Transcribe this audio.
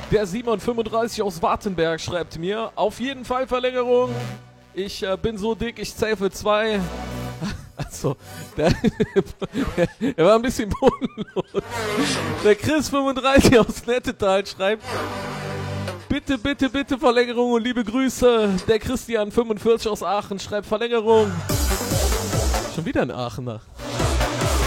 Der Simon35 aus Wartenberg schreibt mir, auf jeden Fall Verlängerung. Ich bin so dick, ich zähle für 2. Also, der war ein bisschen bodenlos. Der Chris35 aus Nettetal schreibt, bitte, bitte, bitte Verlängerung und liebe Grüße. Der Christian45 aus Aachen schreibt Verlängerung. Schon wieder ein Aachener.